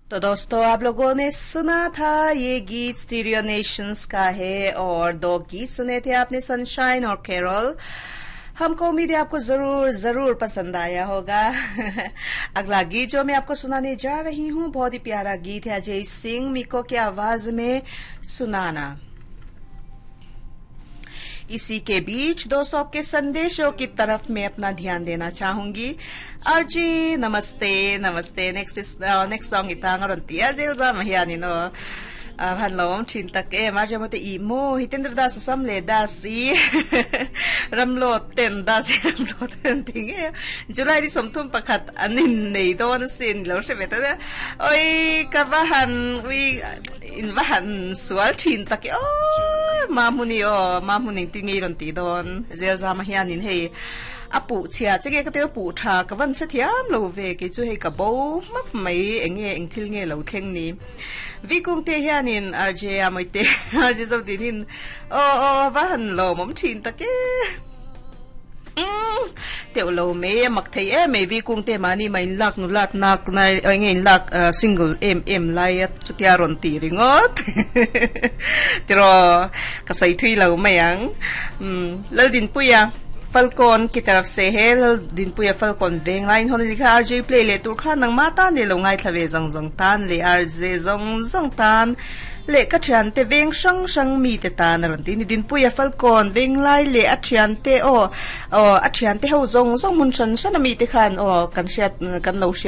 तो दोस्तों आप लोगों ने सुना था ये गीत स्टीरियो नेशंस का है और दो गीत सुने थे आपने सनशाइन और कैरोल। हमको उम्मीद है आपको जरूर जरूर पसंद आया होगा। अगला गीत जो मैं आपको सुनाने जा रही हूँ बहुत ही प्यारा गीत है अजय सिंह मीको की आवाज में सुनाना। इसी के बीच दोस्तों आपके संदेशों की तरफ मैं अपना ध्यान देना चाहूंगी। अर्जी नमस्ते नमस्ते नेक्स्ट सॉन्ग इतांग रंती अर्जेल जा महियानी नो भानलोम चिंतके माजे मोते इमो हितेंद्र दास समले दासी रमलो तेन दासी रमलो तेन थिंगे जुलाई दी समथुम पखत अनिन nei don sin lo se beta oi kabahan wi in bahan sual cintake mamuni tingi ron ti don zel za mahianin he apu chia che ke te pu tha ka van se thiam lo ve ke chu he ka bo map mai enge engthil nge lo thleng ni vi kung te hianin rj amoite rj zo dinin o van lo mom thin ta ke tiểu lo me mak thei e me vi kung te mani mai lak nu lat nak na nge lak single mm lai chutia ron ti ringot tiro kasai thui lo mayang lal din puya Falcon की तरफ से है दिन पुया Falcon वेंग line होने लिखा RJ play ले तुर खा नंग माता ने लोंगाई थवे जंग जंग तान ले आरजे जंग जंग तान ले कच्चान ते वेंग शंग शंग मी ते तान रंती नि दिन पुया Falcon वेंग लाई ले अच्छान ते अच्छान ते हो जंग जंग मुन शन शन मी ते खान कंशिया कन लो